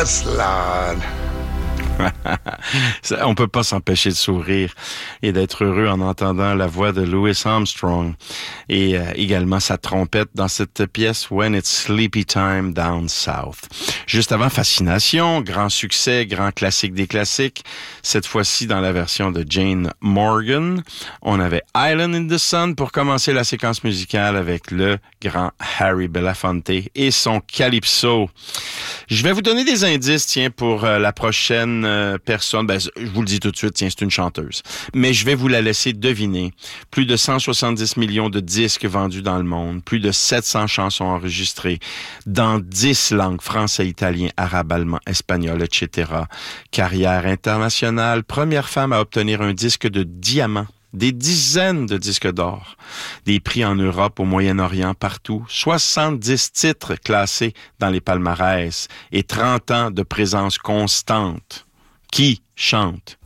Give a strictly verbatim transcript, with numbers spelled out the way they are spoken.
Yes, Lord. On peut pas s'empêcher de sourire et d'être heureux en entendant la voix de Louis Armstrong et euh, également sa trompette dans cette pièce When It's Sleepy Time Down South. Juste avant, Fascination, grand succès, grand classique des classiques. Cette fois-ci dans la version de Jane Morgan. On avait Island in the Sun pour commencer la séquence musicale avec le grand Harry Belafonte et son Calypso. Je vais vous donner des indices, tiens, pour euh, la prochaine euh, personne. Ben, je vous le dis tout de suite, tiens, c'est une chanteuse. Mais je vais vous la laisser deviner. Plus de cent soixante-dix millions de disques vendus dans le monde, plus de sept cents chansons enregistrées dans dix langues, français, italien, arabe, allemand, espagnol, et cetera. Carrière internationale, première femme à obtenir un disque de diamant. Des dizaines de disques d'or, des prix en Europe, au Moyen-Orient, partout, soixante-dix titres classés dans les palmarès et trente ans de présence constante. Qui chante